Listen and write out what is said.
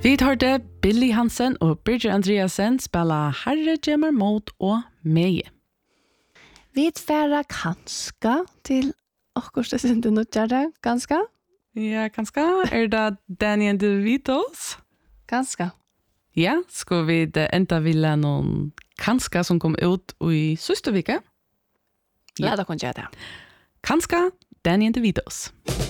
Vi hørte Billy Hansen og Birger Andreasen spela Herre Gemmer mot og Meie. Vi tverra kanska til okkur stesinde nutjare, ganska? Ja, kanska. Det Danny DeVitos? Ganska. Ja, skal vi enda ville noen kanska som kom ut i siste vike? Lad oss gjøre det. Kanska, Danny DeVitos.